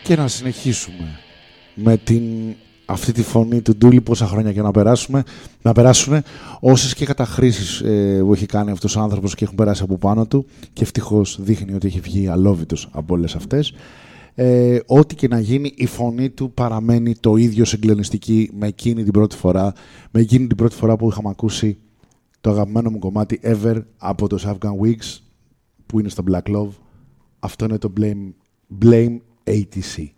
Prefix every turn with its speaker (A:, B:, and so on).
A: Και να συνεχίσουμε με αυτή τη φωνή του Ντούλη, πόσα χρόνια και να περάσουν, όσες και καταχρήσεις που έχει κάνει αυτός ο άνθρωπος και έχουν περάσει από πάνω του, και ευτυχώς δείχνει ότι έχει βγει αλόβητος από όλες αυτές. Ό,τι και να γίνει, η φωνή του παραμένει το ίδιο συγκλονιστική με εκείνη την πρώτη φορά, που είχαμε ακούσει το αγαπημένο μου κομμάτι Ever από το Afghan Wigs, που είναι στο Black Love. Αυτό είναι το Blame ATC.